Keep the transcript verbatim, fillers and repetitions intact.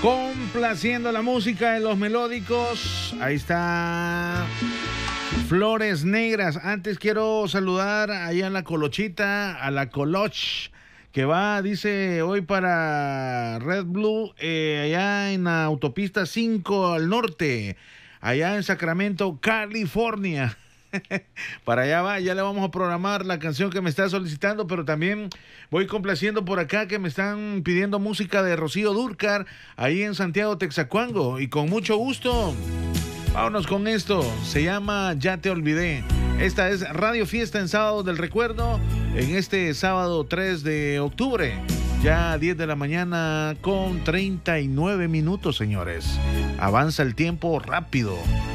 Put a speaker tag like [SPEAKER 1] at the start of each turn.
[SPEAKER 1] Complaciendo la música de los melódicos. Ahí está Flores Negras. Antes quiero saludar allá en la Colochita, a la Coloch, que va, dice, hoy para Red Blue, eh, allá en la autopista cinco al norte, allá en Sacramento, California. Para allá va, ya le vamos a programar la canción que me está solicitando, pero también voy complaciendo por acá que me están pidiendo música de Rocío Dúrcal, ahí en Santiago Texacuango, y con mucho gusto, vámonos con esto, se llama Ya Te Olvidé. Esta es Radio Fiesta en Sábado del Recuerdo, en este sábado tres de octubre, ya diez de la mañana con treinta y nueve minutos, señores. Avanza el tiempo rápido.